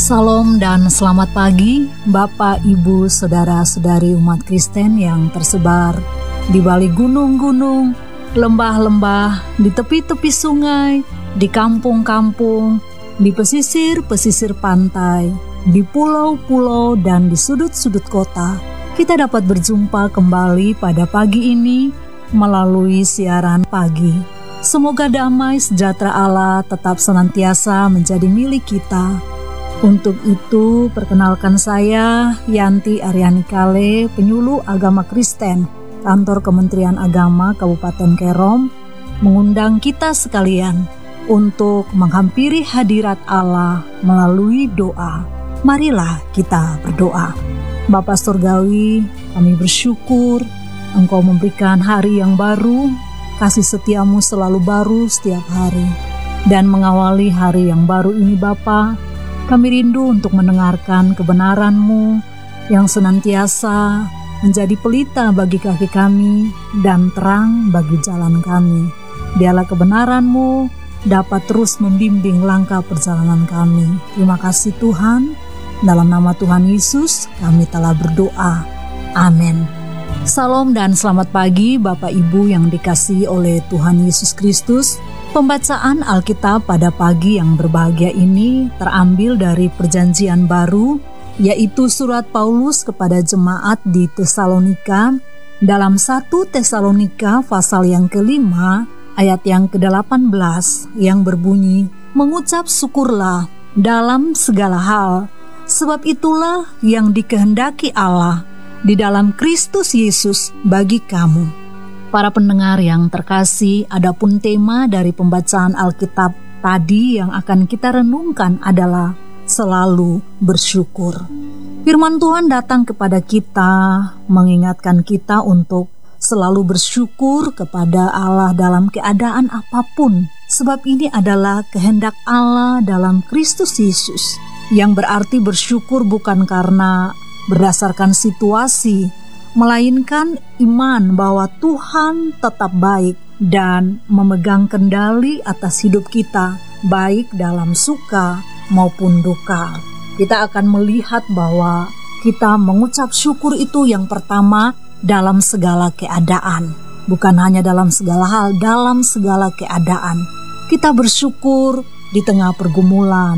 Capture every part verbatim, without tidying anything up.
Salam dan selamat pagi Bapak, Ibu, Saudara-saudari umat Kristen yang tersebar di balik gunung-gunung, lembah-lembah, di tepi-tepi sungai, di kampung-kampung, di pesisir-pesisir pantai, di pulau-pulau dan di sudut-sudut kota. Kita dapat berjumpa kembali pada pagi ini melalui siaran pagi. Semoga damai sejahtera Allah tetap senantiasa menjadi milik kita. Untuk itu, perkenalkan saya Yanti Aryani Kale, penyuluh agama Kristen, Kantor Kementerian Agama Kabupaten Kerom, mengundang kita sekalian untuk menghampiri hadirat Allah melalui doa. Marilah kita berdoa. Bapa Surgawi, kami bersyukur Engkau memberikan hari yang baru, kasih setiamu selalu baru setiap hari. Dan mengawali hari yang baru ini Bapa, kami rindu untuk mendengarkan kebenaran-Mu yang senantiasa menjadi pelita bagi kaki kami dan terang bagi jalan kami. Biarlah kebenaran-Mu dapat terus membimbing langkah perjalanan kami. Terima kasih Tuhan, dalam nama Tuhan Yesus kami telah berdoa. Amin. Salam dan selamat pagi Bapak Ibu yang dikasihi oleh Tuhan Yesus Kristus. Pembacaan Alkitab pada pagi yang berbahagia ini terambil dari Perjanjian Baru, yaitu surat Paulus kepada jemaat di Tesalonika dalam satu Tesalonika pasal yang kelima ayat yang kedelapan belas yang berbunyi, mengucap syukurlah dalam segala hal, sebab itulah yang dikehendaki Allah di dalam Kristus Yesus bagi kamu. Para pendengar yang terkasih, adapun tema dari pembacaan Alkitab tadi yang akan kita renungkan adalah selalu bersyukur. Firman Tuhan datang kepada kita, mengingatkan kita untuk selalu bersyukur kepada Allah dalam keadaan apapun, sebab ini adalah kehendak Allah dalam Kristus Yesus, yang berarti bersyukur bukan karena berdasarkan situasi, melainkan iman bahwa Tuhan tetap baik dan memegang kendali atas hidup kita, baik dalam suka maupun duka. Kita akan melihat bahwa kita mengucap syukur itu yang pertama dalam segala keadaan. Bukan hanya dalam segala hal, dalam segala keadaan. Kita bersyukur di tengah pergumulan.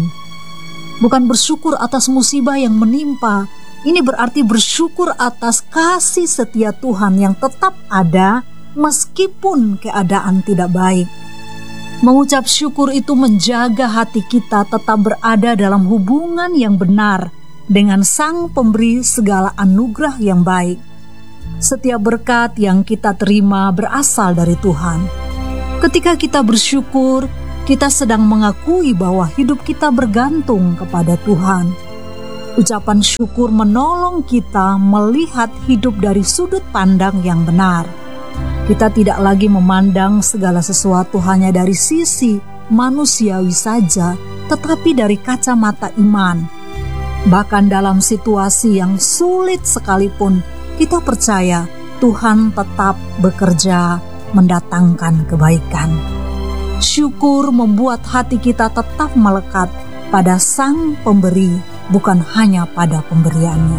Bukan bersyukur atas musibah yang menimpa. Ini berarti bersyukur atas kasih setia Tuhan yang tetap ada meskipun keadaan tidak baik. Mengucap syukur itu menjaga hati kita tetap berada dalam hubungan yang benar dengan Sang Pemberi segala anugerah yang baik. Setiap berkat yang kita terima berasal dari Tuhan. Ketika kita bersyukur, kita sedang mengakui bahwa hidup kita bergantung kepada Tuhan. Ucapan syukur menolong kita melihat hidup dari sudut pandang yang benar. Kita tidak lagi memandang segala sesuatu hanya dari sisi manusiawi saja, tetapi dari kacamata iman. Bahkan dalam situasi yang sulit sekalipun, kita percaya Tuhan tetap bekerja mendatangkan kebaikan. Syukur membuat hati kita tetap melekat pada Sang Pemberi, bukan hanya pada pemberiannya.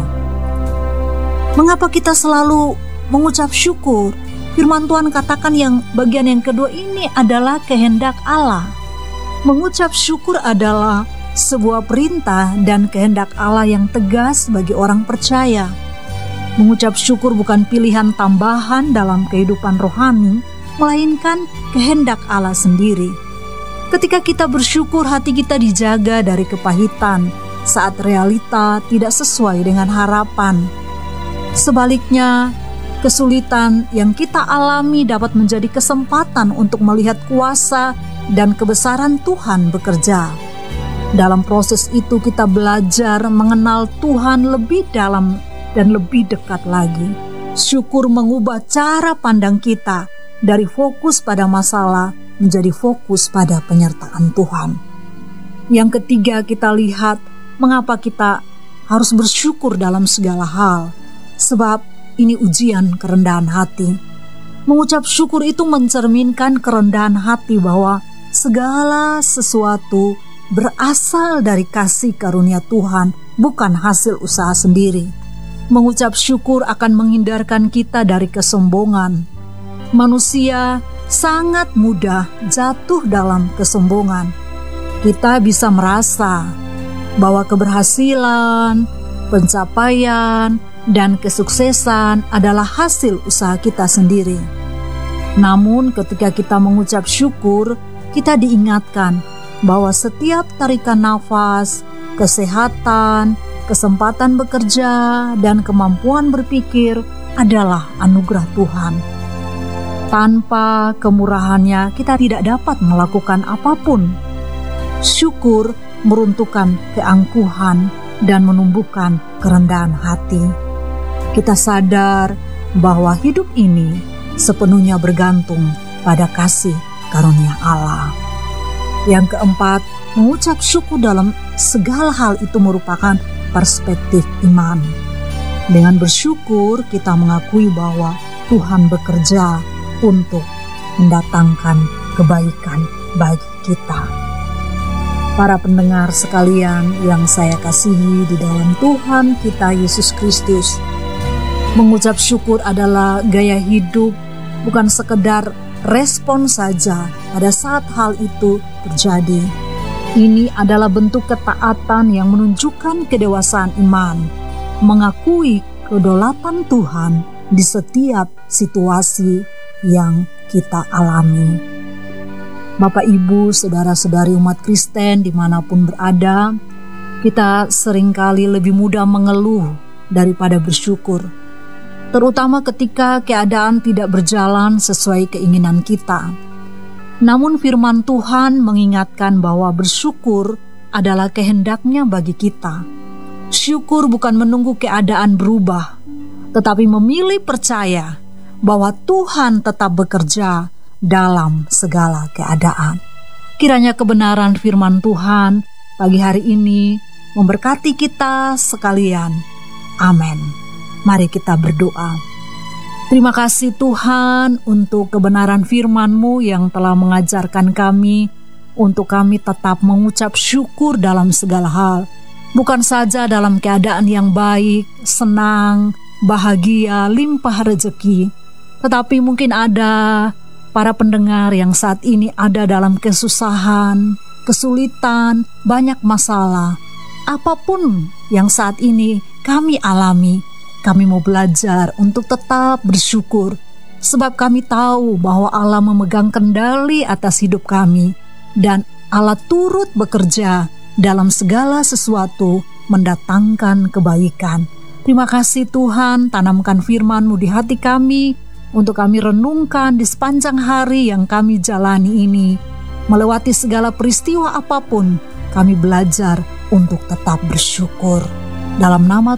Mengapa kita selalu mengucap syukur? Firman Tuhan katakan yang bagian yang kedua ini adalah kehendak Allah. Mengucap syukur adalah sebuah perintah dan kehendak Allah yang tegas bagi orang percaya. Mengucap syukur bukan pilihan tambahan dalam kehidupan rohani, melainkan kehendak Allah sendiri. Ketika kita bersyukur, hati kita dijaga dari kepahitan saat realita tidak sesuai dengan harapan. Sebaliknya, kesulitan yang kita alami dapat menjadi kesempatan untuk melihat kuasa dan kebesaran Tuhan bekerja. Dalam proses itu kita belajar mengenal Tuhan lebih dalam dan lebih dekat lagi. Syukur mengubah cara pandang kita dari fokus pada masalah menjadi fokus pada penyertaan Tuhan. Yang ketiga, kita lihat mengapa kita harus bersyukur dalam segala hal, sebab ini ujian kerendahan hati. Mengucap syukur itu mencerminkan kerendahan hati bahwa segala sesuatu berasal dari kasih karunia Tuhan, bukan hasil usaha sendiri. Mengucap syukur akan menghindarkan kita dari kesombongan. Manusia sangat mudah jatuh dalam kesombongan. Kita bisa merasa bahwa keberhasilan, pencapaian, dan kesuksesan adalah hasil usaha kita sendiri. Namun ketika kita mengucap syukur, kita diingatkan bahwa setiap tarikan nafas, kesehatan, kesempatan bekerja, dan kemampuan berpikir adalah anugerah Tuhan. Tanpa kemurahannya kita tidak dapat melakukan apapun. Syukur meruntuhkan keangkuhan dan menumbuhkan kerendahan hati. Kita sadar bahwa hidup ini sepenuhnya bergantung pada kasih karunia Allah. Yang keempat, mengucap syukur dalam segala hal itu merupakan perspektif iman. Dengan bersyukur kita mengakui bahwa Tuhan bekerja untuk mendatangkan kebaikan bagi kita. Para pendengar sekalian yang saya kasihi di dalam Tuhan kita Yesus Kristus, mengucap syukur adalah gaya hidup, bukan sekedar respon saja pada saat hal itu terjadi. Ini adalah bentuk ketaatan yang menunjukkan kedewasaan iman, mengakui kedaulatan Tuhan di setiap situasi yang kita alami. Bapak, Ibu, saudara-saudari umat Kristen dimanapun berada, kita seringkali lebih mudah mengeluh daripada bersyukur, terutama ketika keadaan tidak berjalan sesuai keinginan kita. Namun firman Tuhan mengingatkan bahwa bersyukur adalah kehendaknya bagi kita. Syukur bukan menunggu keadaan berubah, tetapi memilih percaya bahwa Tuhan tetap bekerja dalam segala keadaan. Kiranya kebenaran firman Tuhan pagi hari ini memberkati kita sekalian. Amin. Mari kita berdoa. Terima kasih Tuhan untuk kebenaran firman-Mu yang telah mengajarkan kami untuk kami tetap mengucap syukur dalam segala hal. Bukan saja dalam keadaan yang baik, senang, bahagia, limpah rezeki, tetapi mungkin ada para pendengar yang saat ini ada dalam kesusahan, kesulitan, banyak masalah. Apapun yang saat ini kami alami, kami mau belajar untuk tetap bersyukur, sebab kami tahu bahwa Allah memegang kendali atas hidup kami, dan Allah turut bekerja dalam segala sesuatu mendatangkan kebaikan. Terima kasih Tuhan, tanamkan firman-Mu di hati kami, untuk kami renungkan di sepanjang hari yang kami jalani ini. Melewati segala peristiwa apapun, kami belajar untuk tetap bersyukur. Dalam nama